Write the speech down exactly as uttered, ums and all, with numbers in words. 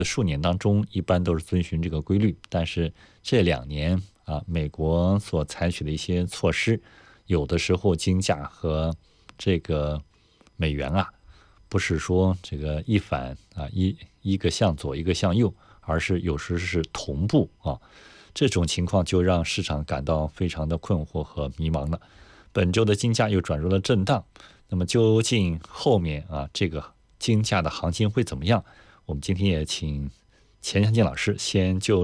数年当中一般都是遵循这个规律，但是这两年啊，美国所采取的一些措施，有的时候金价和这个美元啊，不是说这个一反啊一一个向左一个向右，而是有时是同步啊。这种情况就让市场感到非常的困惑和迷茫了。本周的金价又转入了震荡，那么究竟后面啊这个金价的行情会怎么样？我们今天也请钱强进老师先就